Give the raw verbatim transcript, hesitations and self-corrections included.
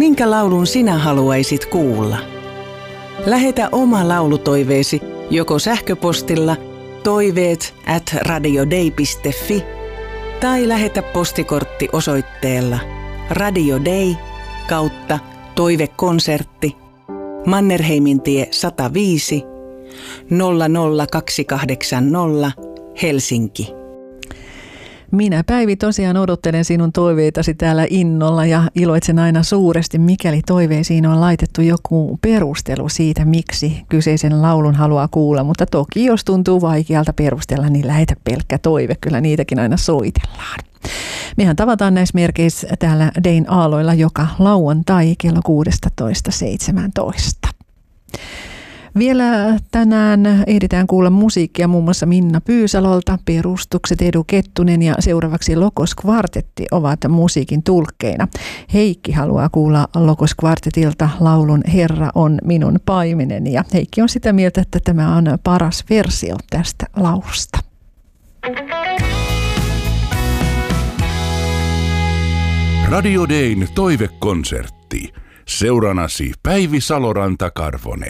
Minkä laulun sinä haluaisit kuulla? Lähetä oma laulutoiveesi joko sähköpostilla toiveet at radiodei piste fi tai lähetä postikortti osoitteella Radio Dei kautta toivekonsertti Mannerheimintie sata viisi nolla nolla kaksi kahdeksan nolla Helsinki. Minä Päivi tosiaan odottelen sinun toiveitasi täällä innolla ja iloitsen aina suuresti, mikäli toiveisiin on laitettu joku perustelu siitä, miksi kyseisen laulun haluaa kuulla. Mutta toki jos tuntuu vaikealta perustella, niin lähetä pelkkä toive. Kyllä niitäkin aina soitellaan. Mehän tavataan näissä merkeissä täällä Dein aaloilla joka lauantai kello kuusitoista seitsemäntoista. Vielä tänään ehditään kuulla musiikkia muun muassa Minna Pyysalolta, perustukset Edu Kettunen ja seuraavaksi Lokos Kvartetti ovat musiikin tulkkeina. Heikki haluaa kuulla Lokos Kvartetilta laulun Herra on minun paimenen ja Heikki on sitä mieltä, että tämä on paras versio tästä laulusta. Radio Dein toivekonsertti. Seuranasi Päivi Saloranta-Karvonen.